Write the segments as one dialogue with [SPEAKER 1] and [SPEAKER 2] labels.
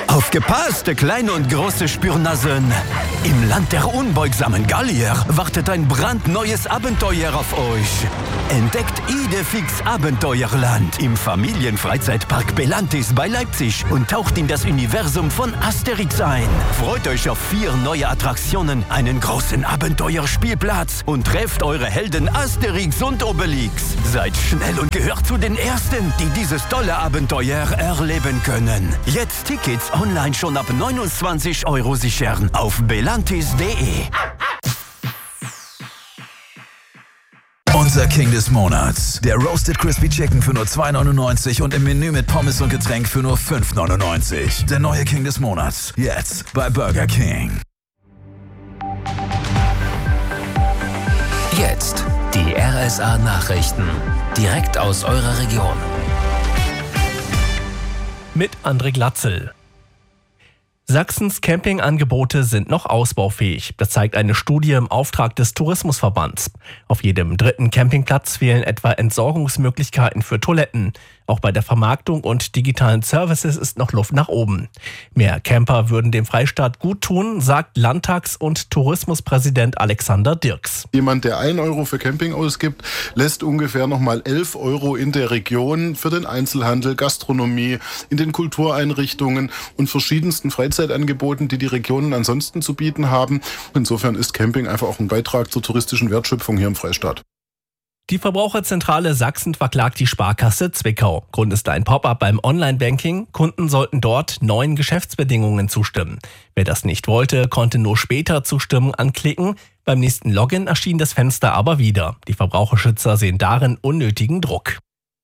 [SPEAKER 1] Aufgepasst, kleine und große Spürnasen! Im Land der unbeugsamen Gallier wartet ein brandneues Abenteuer auf euch. Entdeckt Idefix Abenteuerland im Familienfreizeitpark Belantis bei Leipzig und taucht in das Universum von Asterix ein. Freut euch auf 4 neue Attraktionen, einen großen Abenteuerspielplatz und trefft eure Helden Asterix und Obelix. Seid schnell und gehört zu den Ersten, die dieses tolle Abenteuer erleben können. Jetzt Tickets online schon ab 29 € sichern auf belantis.de.
[SPEAKER 2] Unser King des Monats. Der Roasted Crispy Chicken für nur 2,99 und im Menü mit Pommes und Getränk für nur 5,99. Der neue King des Monats. Jetzt bei Burger King.
[SPEAKER 3] Jetzt die RSA Nachrichten. Direkt aus eurer Region.
[SPEAKER 4] Mit André Glatzel. Sachsens Campingangebote sind noch ausbaufähig. Das zeigt eine Studie im Auftrag des Tourismusverbands. Auf jedem 3. Campingplatz fehlen etwa Entsorgungsmöglichkeiten für Toiletten. Auch bei der Vermarktung und digitalen Services ist noch Luft nach oben. Mehr Camper würden dem Freistaat gut tun, sagt Landtags- und Tourismuspräsident Alexander Dirks.
[SPEAKER 5] Jemand, der 1 € für Camping ausgibt, lässt ungefähr nochmal 11 € in der Region für den Einzelhandel, Gastronomie, in den Kultureinrichtungen und verschiedensten Freizeitangeboten, die die Regionen ansonsten zu bieten haben. Insofern ist Camping einfach auch ein Beitrag zur touristischen Wertschöpfung hier im Freistaat.
[SPEAKER 4] Die Verbraucherzentrale Sachsen verklagt die Sparkasse Zwickau. Grund ist ein Pop-up beim Online-Banking. Kunden sollten dort neuen Geschäftsbedingungen zustimmen. Wer das nicht wollte, konnte nur später Zustimmen anklicken. Beim nächsten Login erschien das Fenster aber wieder. Die Verbraucherschützer sehen darin unnötigen Druck.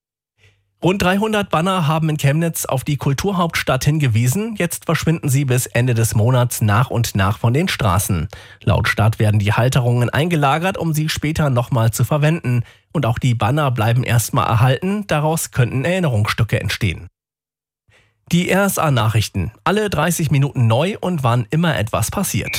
[SPEAKER 4] Rund 300 Banner haben in Chemnitz auf die Kulturhauptstadt hingewiesen. Jetzt verschwinden sie bis Ende des Monats nach und nach von den Straßen. Laut Stadt werden die Halterungen eingelagert, um sie später nochmal zu verwenden. Und auch die Banner bleiben erstmal erhalten. Daraus könnten Erinnerungsstücke entstehen. Die RSA-Nachrichten. Alle 30 Minuten neu und wann immer etwas passiert.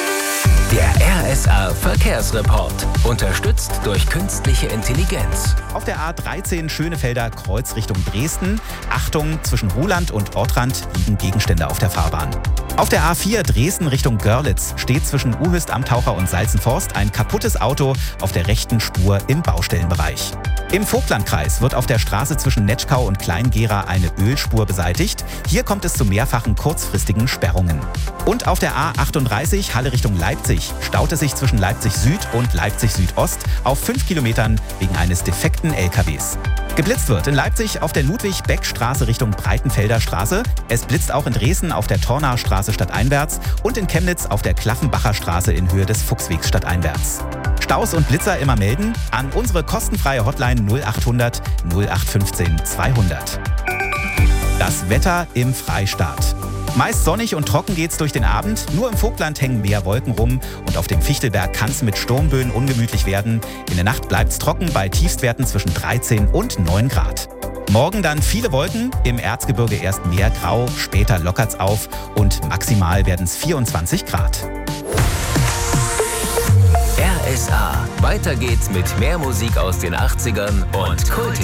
[SPEAKER 3] Der RSA Verkehrsreport. Unterstützt durch künstliche Intelligenz.
[SPEAKER 6] Auf der A13 Schönefelder Kreuz Richtung Dresden. Achtung, zwischen Ruhland und Ortrand liegen Gegenstände auf der Fahrbahn. Auf der A4 Dresden Richtung Görlitz steht zwischen Uhöst am Taucher und Salzenforst ein kaputtes Auto auf der rechten Spur im Baustellenbereich. Im Vogtlandkreis wird auf der Straße zwischen Netschkau und Kleingera eine Ölspur beseitigt. Hier kommt es zu mehrfachen kurzfristigen Sperrungen. Und auf der A38 Halle Richtung Leipzig staut es sich zwischen Leipzig Süd und Leipzig Südost auf 5 Kilometern wegen eines defekten LKWs. Geblitzt wird in Leipzig auf der Ludwig-Beck-Straße Richtung Breitenfelder Straße. Es blitzt auch in Dresden auf der Tornaer Straße stadteinwärts und in Chemnitz auf der Klaffenbacher Straße in Höhe des Fuchswegs stadteinwärts. Staus und Blitzer immer melden an unsere kostenfreie Hotline 0800 0815 200. Das Wetter im Freistaat. Meist sonnig und trocken geht's durch den Abend. Nur im Vogtland hängen mehr Wolken rum und auf dem Fichtelberg kann es mit Sturmböen ungemütlich werden. In der Nacht bleibt's trocken bei Tiefstwerten zwischen 13 und 9 Grad. Morgen dann viele Wolken, im Erzgebirge erst mehr Grau, später lockert's auf und maximal werden's 24 Grad.
[SPEAKER 3] RSA. Weiter geht's mit mehr Musik aus den 80ern und Kult.